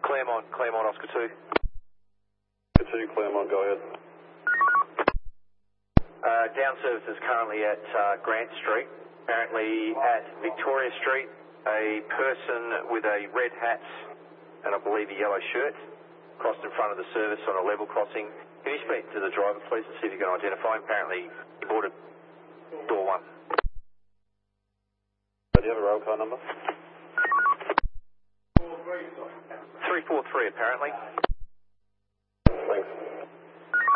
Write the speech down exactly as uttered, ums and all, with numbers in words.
Claremont, Claremont, Oscar two. Oscar two, Claremont, go ahead. Uh, down service is currently at uh, Grant Street. Apparently at Victoria Street, a person with a red hat and I believe a yellow shirt crossed in front of the service on a level crossing. Can you speak to the driver, please, and see if you can identify him? Apparently he boarded door one. Do you have a rail car number? three four three, apparently.